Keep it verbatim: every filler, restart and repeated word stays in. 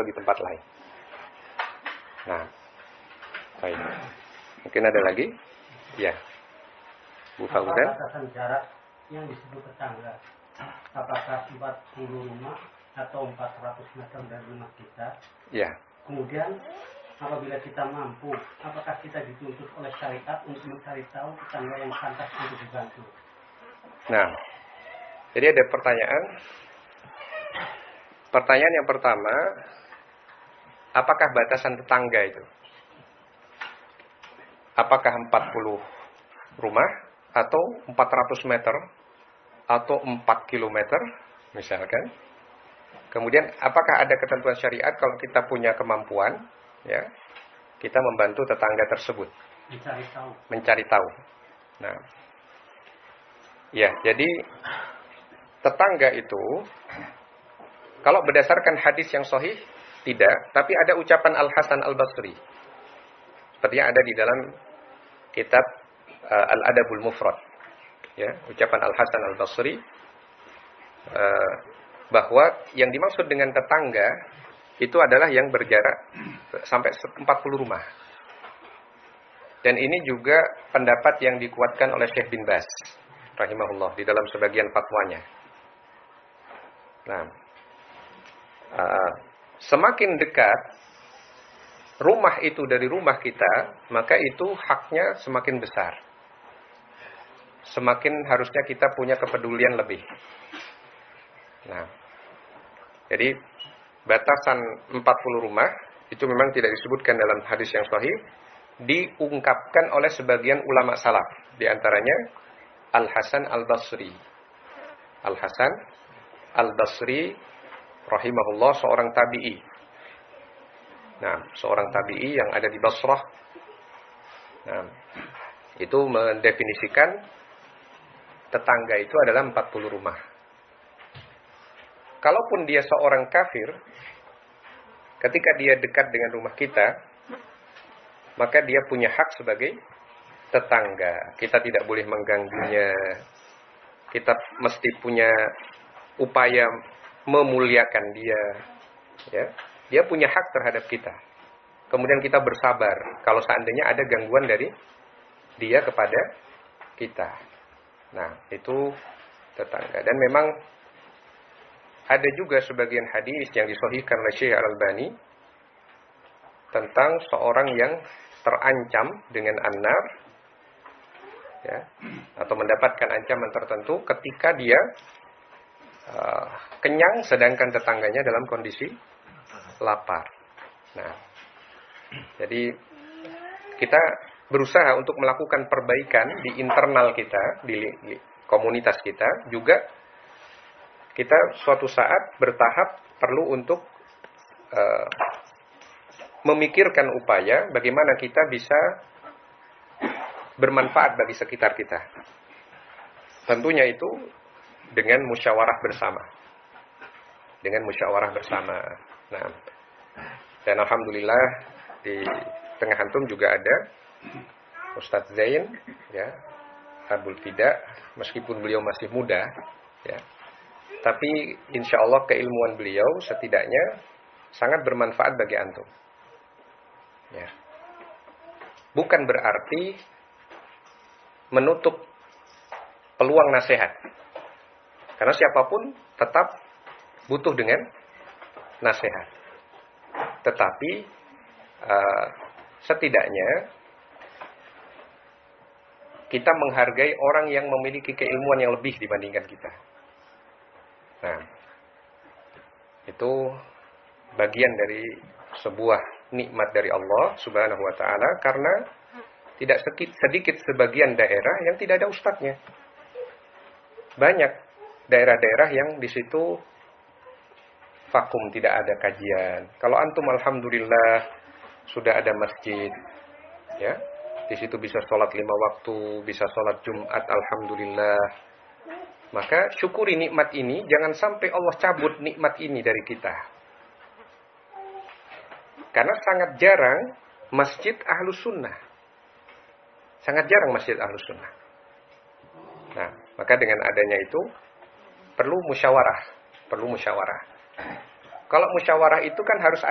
atau di tempat lain. Nah, baik. Mungkin ada lagi? Ya. Bu Fauzan. Apa batasan jarak yang disebut tetangga? Apakah empat puluh rumah atau empat ratus meter dari rumah kita? Ya. Kemudian apabila kita mampu, apakah kita dituntut oleh syariat untuk mencari tahu tetangga yang pantas untuk dibantu? Nah, jadi ada pertanyaan. Pertanyaan yang pertama, apakah batasan tetangga itu? Apakah empat puluh rumah atau empat ratus meter atau empat kilometer misalkan? Kemudian apakah ada ketentuan syariat kalau kita punya kemampuan, ya, kita membantu tetangga tersebut Mencari tahu. Mencari tahu. Nah, ya, jadi tetangga itu kalau berdasarkan hadis yang sahih tidak, tapi ada ucapan Al-Hasan Al-Basri. Sepertinya ada di dalam kitab uh, Al-Adabul Mufrad. Ya, ucapan Al-Hasan Al-Basri uh, bahwa yang dimaksud dengan tetangga itu adalah yang berjarak sampai empat puluh rumah. Dan ini juga pendapat yang dikuatkan oleh Syekh bin Baz rahimahullah di dalam sebagian fatwanya. Nah, uh, semakin dekat rumah itu dari rumah kita, maka itu haknya semakin besar. Semakin harusnya kita punya kepedulian lebih. Nah, jadi batasan empat puluh rumah itu memang tidak disebutkan dalam hadis yang sahih, diungkapkan oleh sebagian ulama salaf, di antaranya Al-Hasan Al-Basri. Al-Hasan Al-Basri rahimahullah, seorang tabi'i. Nah, seorang tabi'i yang ada di Basrah. Nah, itu mendefinisikan tetangga itu adalah empat puluh rumah. Kalaupun dia seorang kafir, ketika dia dekat dengan rumah kita, maka dia punya hak sebagai tetangga. Kita tidak boleh mengganggunya. Kita mesti punya upaya memuliakan dia. Ya, dia punya hak terhadap kita. Kemudian kita bersabar kalau seandainya ada gangguan dari dia kepada kita. Nah, itu tetangga. Dan memang ada juga sebagian hadis yang disahihkan oleh Syekh Al-Albani tentang seorang yang terancam dengan an-nar, ya, atau mendapatkan ancaman tertentu ketika dia uh, kenyang sedangkan tetangganya dalam kondisi lapar. Nah, jadi kita berusaha untuk melakukan perbaikan di internal kita, di, di komunitas kita, juga kita suatu saat bertahap perlu untuk uh, memikirkan upaya bagaimana kita bisa bermanfaat bagi sekitar kita. Tentunya itu dengan musyawarah bersama. Dengan musyawarah bersama. Nah, dan alhamdulillah di tengah antum juga ada Ustadz Zain, ya, Abul Fida, meskipun beliau masih muda, ya, tapi insya Allah keilmuan beliau setidaknya sangat bermanfaat bagi antum. Ya. Bukan berarti menutup peluang nasihat. Karena siapapun tetap butuh dengan nasihat. Tetapi uh, setidaknya kita menghargai orang yang memiliki keilmuan yang lebih dibandingkan kita. Nah, itu bagian dari sebuah nikmat dari Allah Subhanahu wa taala, karena tidak sedikit sebagian daerah yang tidak ada ustadznya. Banyak daerah-daerah yang di situ vakum, tidak ada kajian. Kalau antum alhamdulillah sudah ada masjid, ya. Di situ bisa sholat lima waktu, bisa sholat Jumat, alhamdulillah. Maka syukuri nikmat ini, jangan sampai Allah cabut nikmat ini dari kita. Karena sangat jarang masjid Ahlus Sunnah. Sangat jarang masjid Ahlus Sunnah. Nah, maka dengan adanya itu perlu musyawarah, perlu musyawarah. Kalau musyawarah itu kan harus